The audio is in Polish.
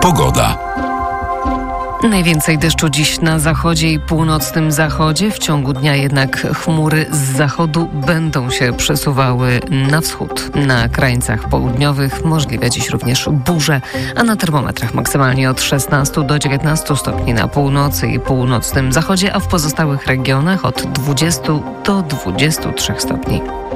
Pogoda. Najwięcej deszczu dziś na zachodzie i północnym zachodzie. W ciągu dnia jednak chmury z zachodu będą się przesuwały na wschód. Na krańcach południowych możliwe dziś również burze, a na termometrach maksymalnie od 16 do 19 stopni na północy i północnym zachodzie, a w pozostałych regionach od 20 do 23 stopni.